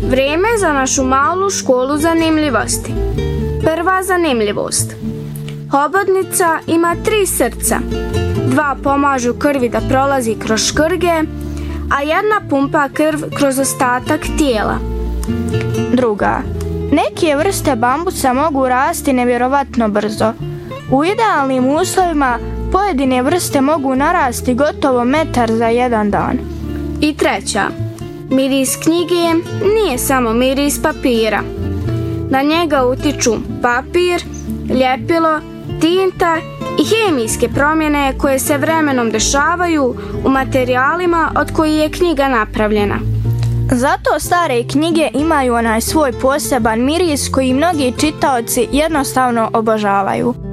Vrijeme za našu malu školu zanimljivosti. Prva zanimljivost. Hobotnica ima 3 srca. 2 pomažu krvi da prolazi kroz škrge, a 1 pumpa krv kroz ostatak tijela. Druga. Neke vrste bambusa mogu rasti nevjerovatno brzo. U idealnim uslovima pojedine vrste mogu narasti gotovo metar za 1 dan. I treća. Miris knjige nije samo miris papira. Na njega utiču papir, ljepilo, tinta i hemijske promjene koje se vremenom dešavaju u materijalima od kojih je knjiga napravljena. Zato stare knjige imaju onaj svoj poseban miris koji mnogi čitaoci jednostavno obožavaju.